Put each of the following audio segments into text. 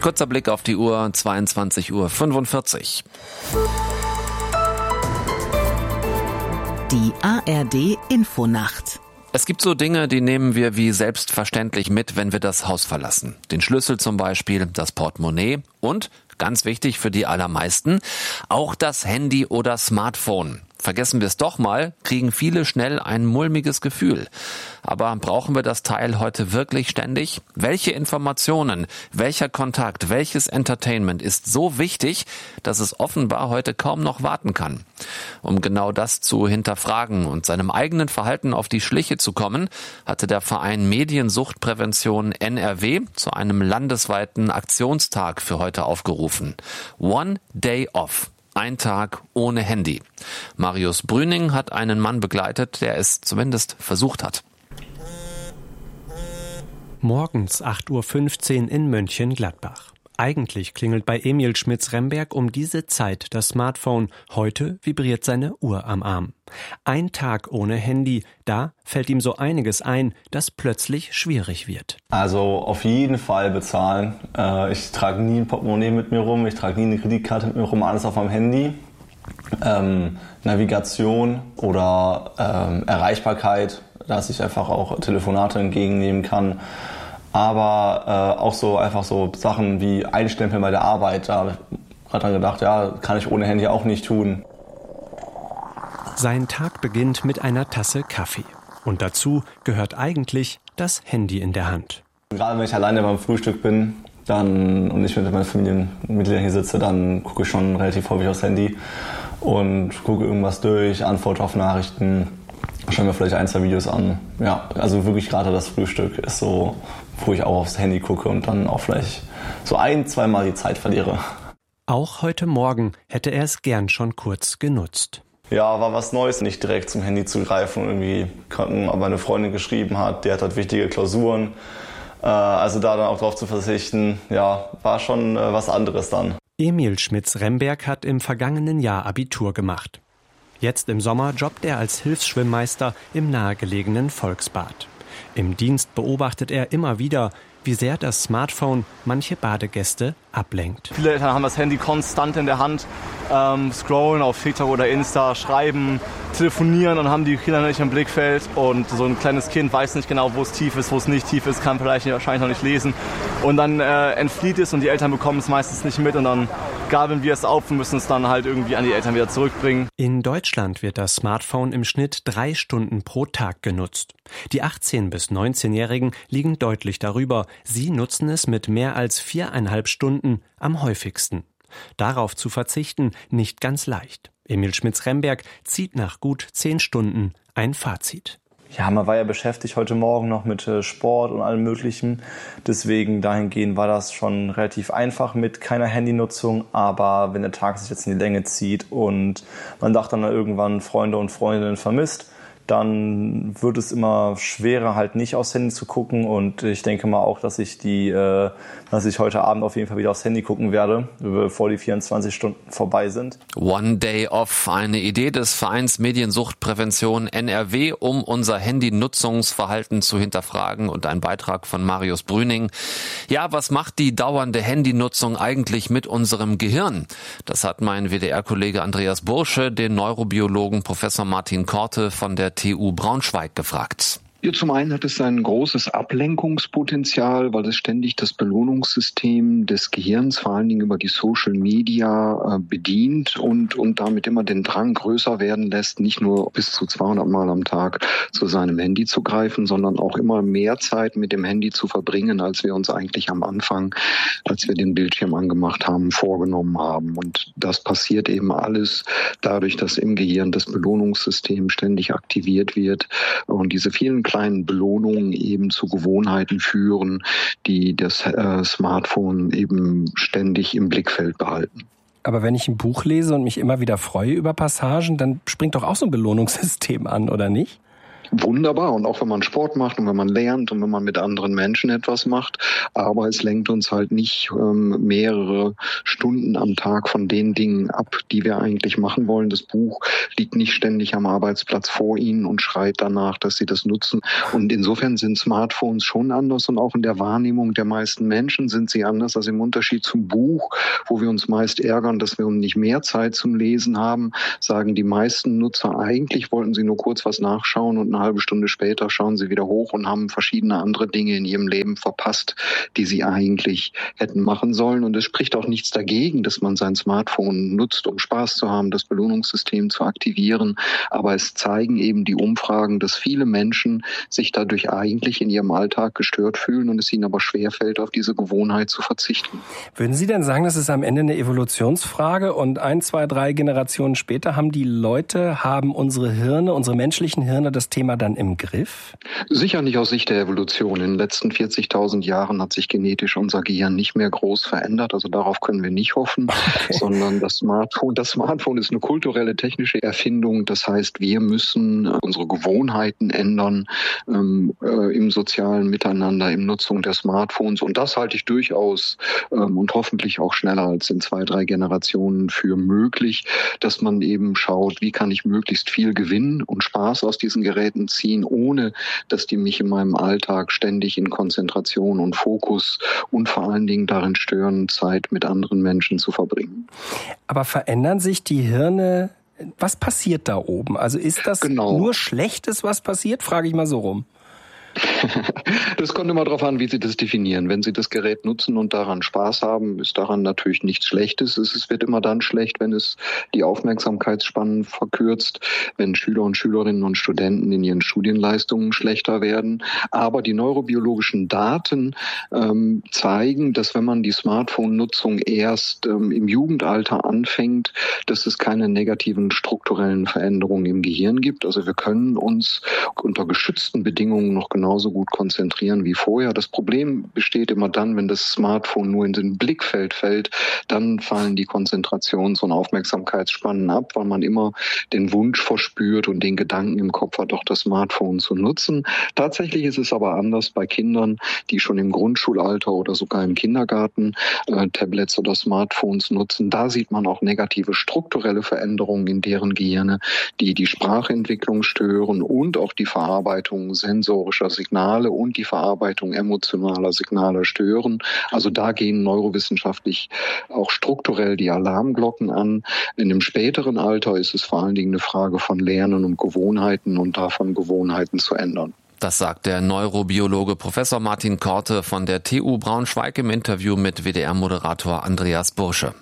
Kurzer Blick auf die Uhr, 22:45 Uhr. Die ARD Infonacht. Es gibt so Dinge, die nehmen wir wie selbstverständlich mit, wenn wir das Haus verlassen. Den Schlüssel zum Beispiel, das Portemonnaie und, ganz wichtig für die allermeisten, auch das Handy oder Smartphone. Vergessen wir es doch mal, kriegen viele schnell ein mulmiges Gefühl. Aber brauchen wir das Teil heute wirklich ständig? Welche Informationen, welcher Kontakt, welches Entertainment ist so wichtig, dass es offenbar heute kaum noch warten kann? Um genau das zu hinterfragen und seinem eigenen Verhalten auf die Schliche zu kommen, hatte der Verein Mediensuchtprävention NRW zu einem landesweiten Aktionstag für heute aufgerufen. One Day Off. Ein Tag ohne Handy. Marius Brüning hat einen Mann begleitet, der es zumindest versucht hat. Morgens 8:15 Uhr in Mönchengladbach. Eigentlich klingelt bei Emil Schmitz-Remberg um diese Zeit das Smartphone. Heute vibriert seine Uhr am Arm. Ein Tag ohne Handy, da fällt ihm so einiges ein, das plötzlich schwierig wird. Also auf jeden Fall bezahlen. Ich trage nie ein Portemonnaie mit mir rum, ich trage nie eine Kreditkarte mit mir rum, alles auf meinem Handy. Navigation oder Erreichbarkeit, dass ich einfach auch Telefonate entgegennehmen kann. Aber auch so einfach so Sachen wie Einstempeln bei der Arbeit. Da habe ich gerade dann gedacht, ja, kann ich ohne Handy auch nicht tun. Sein Tag beginnt mit einer Tasse Kaffee. Und dazu gehört eigentlich das Handy in der Hand. Gerade wenn ich alleine beim Frühstück bin und nicht mit meinen Familienmitgliedern hier sitze, dann gucke ich schon relativ häufig aufs Handy und gucke irgendwas durch, antworte auf Nachrichten, schaue mir vielleicht 1, 2 Videos an. Ja, also wirklich gerade das Frühstück ist so, wo ich auch aufs Handy gucke und dann auch vielleicht so 1-, 2 Mal die Zeit verliere. Auch heute Morgen hätte er es gern schon kurz genutzt. Ja, war was Neues, nicht direkt zum Handy zu greifen und irgendwie aber eine Freundin geschrieben hat, die hat halt wichtige Klausuren. Also da dann auch drauf zu verzichten, ja, war schon was anderes dann. Emil Schmitz-Remberg hat im vergangenen Jahr Abitur gemacht. Jetzt im Sommer jobbt er als Hilfsschwimmmeister im nahegelegenen Volksbad. Im Dienst beobachtet er immer wieder, wie sehr das Smartphone manche Badegäste ablenkt. Viele Eltern haben das Handy konstant in der Hand, scrollen auf TikTok oder Insta, schreiben, telefonieren und haben die Kinder nicht im Blickfeld. Und so ein kleines Kind weiß nicht genau, wo es tief ist, wo es nicht tief ist, kann vielleicht wahrscheinlich noch nicht lesen. Und dann entflieht es und die Eltern bekommen es meistens nicht mit und dann gabeln wir es auf und müssen es dann halt irgendwie an die Eltern wieder zurückbringen. In Deutschland wird das Smartphone im Schnitt 3 Stunden pro Tag genutzt. Die 18- bis 19-Jährigen liegen deutlich darüber. Sie nutzen es mit mehr als 4,5 Stunden am häufigsten. Darauf zu verzichten, nicht ganz leicht. Emil Schmitz-Remberg zieht nach gut 10 Stunden ein Fazit. Ja, man war ja beschäftigt heute Morgen noch mit Sport und allem Möglichen. Deswegen dahingehend war das schon relativ einfach mit keiner Handynutzung. Aber wenn der Tag sich jetzt in die Länge zieht und man doch dann irgendwann Freunde und Freundinnen vermisst, dann wird es immer schwerer, halt nicht aufs Handy zu gucken. Und ich denke mal auch, dass ich heute Abend auf jeden Fall wieder aufs Handy gucken werde, bevor die 24 Stunden vorbei sind. One Day Off, eine Idee des Vereins Mediensuchtprävention NRW, um unser Handynutzungsverhalten zu hinterfragen, und ein Beitrag von Marius Brüning. Ja, was macht die dauernde Handynutzung eigentlich mit unserem Gehirn? Das hat mein WDR-Kollege Andreas Bursche den Neurobiologen Professor Martin Korte von der TU Braunschweig gefragt. Ja, zum einen hat es ein großes Ablenkungspotenzial, weil es ständig das Belohnungssystem des Gehirns, vor allen Dingen über die Social Media, bedient und damit immer den Drang größer werden lässt, nicht nur bis zu 200 Mal am Tag zu seinem Handy zu greifen, sondern auch immer mehr Zeit mit dem Handy zu verbringen, als wir uns eigentlich am Anfang, als wir den Bildschirm angemacht haben, vorgenommen haben. Und das passiert eben alles dadurch, dass im Gehirn das Belohnungssystem ständig aktiviert wird und diese vielen kleinen Belohnungen eben zu Gewohnheiten führen, die das Smartphone eben ständig im Blickfeld behalten. Aber wenn ich ein Buch lese und mich immer wieder freue über Passagen, dann springt doch auch so ein Belohnungssystem an, oder nicht? wunderbar. Und auch wenn man Sport macht und wenn man lernt und wenn man mit anderen Menschen etwas macht. Aber es lenkt uns halt nicht mehrere Stunden am Tag von den Dingen ab, die wir eigentlich machen wollen. Das Buch liegt nicht ständig am Arbeitsplatz vor Ihnen und schreit danach, dass Sie das nutzen. Und insofern sind Smartphones schon anders und auch in der Wahrnehmung der meisten Menschen sind sie anders. Also im Unterschied zum Buch, wo wir uns meist ärgern, dass wir nicht mehr Zeit zum Lesen haben, sagen die meisten Nutzer, eigentlich wollten sie nur kurz was nachschauen und eine halbe Stunde später schauen sie wieder hoch und haben verschiedene andere Dinge in ihrem Leben verpasst, die sie eigentlich hätten machen sollen. Und es spricht auch nichts dagegen, dass man sein Smartphone nutzt, um Spaß zu haben, das Belohnungssystem zu aktivieren. Aber es zeigen eben die Umfragen, dass viele Menschen sich dadurch eigentlich in ihrem Alltag gestört fühlen und es ihnen aber schwerfällt, auf diese Gewohnheit zu verzichten. Würden Sie denn sagen, das ist am Ende eine Evolutionsfrage und 1, 2, 3 Generationen später haben unsere Hirne, unsere menschlichen Hirne das Thema dann im Griff? Sicher nicht aus Sicht der Evolution. In den letzten 40.000 Jahren hat sich genetisch unser Gehirn nicht mehr groß verändert. Also darauf können wir nicht hoffen, sondern das Smartphone ist eine kulturelle, technische Erfindung. Das heißt, wir müssen unsere Gewohnheiten ändern im sozialen Miteinander, in Nutzung der Smartphones. Und das halte ich durchaus und hoffentlich auch schneller als in 2, 3 Generationen für möglich, dass man eben schaut, wie kann ich möglichst viel Gewinn und Spaß aus diesen Geräten ziehen, ohne dass die mich in meinem Alltag ständig in Konzentration und Fokus und vor allen Dingen darin stören, Zeit mit anderen Menschen zu verbringen. Aber verändern sich die Hirne? Was passiert da oben? Also ist das nur Schlechtes, was passiert? Frage ich mal so rum. Das kommt immer darauf an, wie Sie das definieren. Wenn Sie das Gerät nutzen und daran Spaß haben, ist daran natürlich nichts Schlechtes. Es wird immer dann schlecht, wenn es die Aufmerksamkeitsspannen verkürzt, wenn Schüler und Schülerinnen und Studenten in ihren Studienleistungen schlechter werden. Aber die neurobiologischen Daten zeigen, dass wenn man die Smartphone-Nutzung erst im Jugendalter anfängt, dass es keine negativen strukturellen Veränderungen im Gehirn gibt. Also wir können uns unter geschützten Bedingungen noch genauso gut konzentrieren wie vorher. Das Problem besteht immer dann, wenn das Smartphone nur in den Blickfeld fällt, dann fallen die Konzentrations- und Aufmerksamkeitsspannen ab, weil man immer den Wunsch verspürt und den Gedanken im Kopf hat, auch das Smartphone zu nutzen. Tatsächlich ist es aber anders bei Kindern, die schon im Grundschulalter oder sogar im Kindergarten Tablets oder Smartphones nutzen. Da sieht man auch negative strukturelle Veränderungen in deren Gehirne, die die Sprachentwicklung stören und auch die Verarbeitung sensorischer Signale und die Verarbeitung emotionaler Signale stören. Also da gehen neurowissenschaftlich auch strukturell die Alarmglocken an. In dem späteren Alter ist es vor allen Dingen eine Frage von Lernen und Gewohnheiten und davon Gewohnheiten zu ändern. Das sagt der Neurobiologe Professor Martin Korte von der TU Braunschweig im Interview mit WDR-Moderator Andreas Bursche.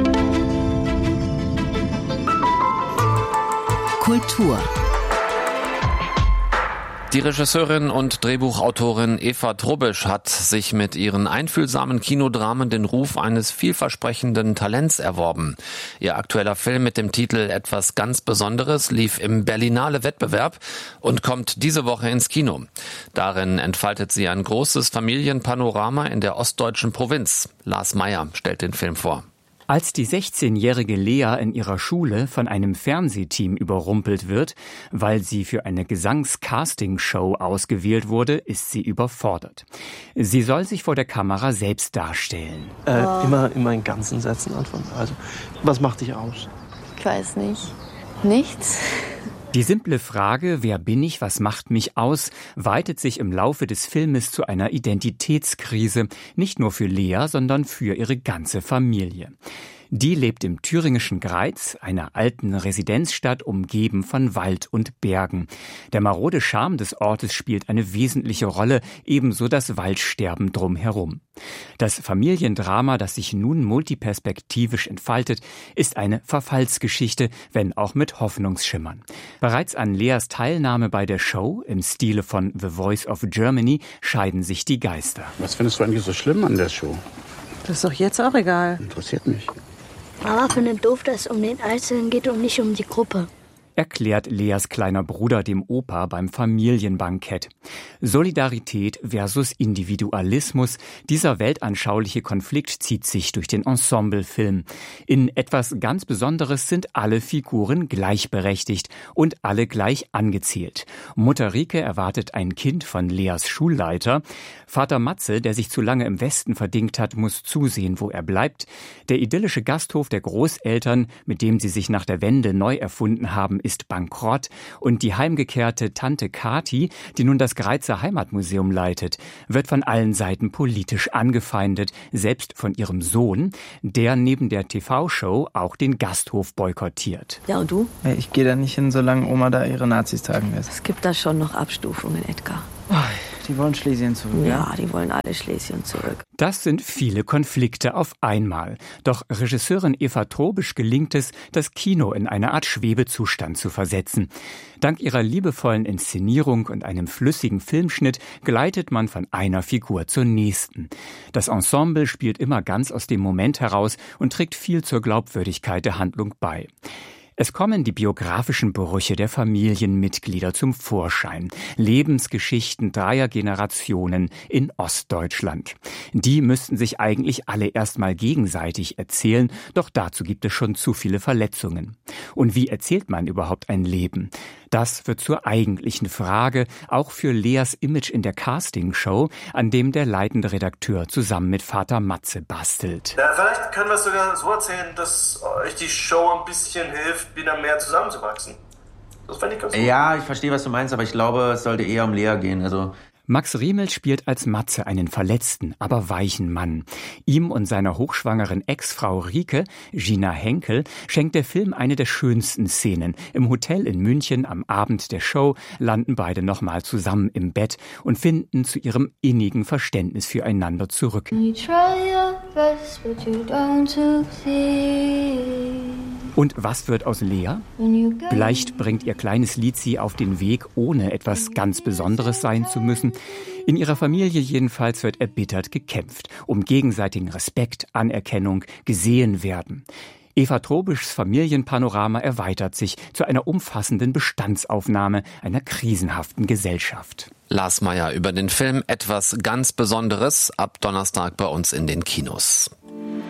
Kultur. Die Regisseurin und Drehbuchautorin Eva Trubbisch hat sich mit ihren einfühlsamen Kinodramen den Ruf eines vielversprechenden Talents erworben. Ihr aktueller Film mit dem Titel Etwas ganz Besonderes lief im Berlinale Wettbewerb und kommt diese Woche ins Kino. Darin entfaltet sie ein großes Familienpanorama in der ostdeutschen Provinz. Lars Meyer stellt den Film vor. Als die 16-jährige Lea in ihrer Schule von einem Fernsehteam überrumpelt wird, weil sie für eine Gesangs-Casting-Show ausgewählt wurde, ist sie überfordert. Sie soll sich vor der Kamera selbst darstellen. Immer in ganzen Sätzen antworten. Also, was macht dich aus? Ich weiß nicht. Nichts. Die simple Frage, wer bin ich, was macht mich aus, weitet sich im Laufe des Filmes zu einer Identitätskrise, nicht nur für Lea, sondern für ihre ganze Familie. Die lebt im thüringischen Greiz, einer alten Residenzstadt umgeben von Wald und Bergen. Der marode Charme des Ortes spielt eine wesentliche Rolle, ebenso das Waldsterben drumherum. Das Familiendrama, das sich nun multiperspektivisch entfaltet, ist eine Verfallsgeschichte, wenn auch mit Hoffnungsschimmern. Bereits an Leas Teilnahme bei der Show, im Stile von The Voice of Germany, scheiden sich die Geister. Was findest du eigentlich so schlimm an der Show? Das ist doch jetzt auch egal. Interessiert mich. Mama findet doof, dass es um den Einzelnen geht und nicht um die Gruppe. erklärt Leas kleiner Bruder dem Opa beim Familienbankett. Solidarität versus Individualismus, dieser weltanschauliche Konflikt zieht sich durch den Ensemblefilm. In etwas ganz Besonderes sind alle Figuren gleichberechtigt und alle gleich angezählt. Mutter Rike erwartet ein Kind von Leas Schulleiter. Vater Matze, der sich zu lange im Westen verdingt hat, muss zusehen, wo er bleibt. Der idyllische Gasthof der Großeltern, mit dem sie sich nach der Wende neu erfunden haben, ist bankrott. Und die heimgekehrte Tante Kathi, die nun das Greizer Heimatmuseum leitet, wird von allen Seiten politisch angefeindet, selbst von ihrem Sohn, der neben der TV-Show auch den Gasthof boykottiert. Ja, und du? Ich gehe da nicht hin, solange Oma da ihre Nazis tagen lässt. Es gibt da schon noch Abstufungen, Edgar. Die wollen Schlesien zurück. Ja, die wollen alle Schlesien zurück. Das sind viele Konflikte auf einmal. Doch Regisseurin Eva Trobisch gelingt es, das Kino in eine Art Schwebezustand zu versetzen. Dank ihrer liebevollen Inszenierung und einem flüssigen Filmschnitt gleitet man von einer Figur zur nächsten. Das Ensemble spielt immer ganz aus dem Moment heraus und trägt viel zur Glaubwürdigkeit der Handlung bei. Es kommen die biografischen Brüche der Familienmitglieder zum Vorschein. Lebensgeschichten 3 Generationen in Ostdeutschland. Die müssten sich eigentlich alle erstmal gegenseitig erzählen, doch dazu gibt es schon zu viele Verletzungen. Und wie erzählt man überhaupt ein Leben? Das wird zur eigentlichen Frage, auch für Leas Image in der Castingshow, an dem der leitende Redakteur zusammen mit Vater Matze bastelt. Ja, vielleicht können wir es sogar so erzählen, dass euch die Show ein bisschen hilft, wieder mehr zusammenzuwachsen. Das fände ich ganz gut. Ja, ich verstehe, was du meinst, aber ich glaube, es sollte eher um Lea gehen. Max Riemel spielt als Matze einen verletzten, aber weichen Mann. Ihm und seiner hochschwangeren Ex-Frau Rike, Gina Henkel, schenkt der Film eine der schönsten Szenen. Im Hotel in München am Abend der Show landen beide nochmal zusammen im Bett und finden zu ihrem innigen Verständnis füreinander zurück. Und was wird aus Lea? Vielleicht bringt ihr kleines Lied sie auf den Weg, ohne etwas ganz Besonderes sein zu müssen. In ihrer Familie jedenfalls wird erbittert gekämpft, um gegenseitigen Respekt, Anerkennung, gesehen werden. Eva Trobischs Familienpanorama erweitert sich zu einer umfassenden Bestandsaufnahme einer krisenhaften Gesellschaft. Lars Meyer über den Film Etwas ganz Besonderes ab Donnerstag bei uns in den Kinos.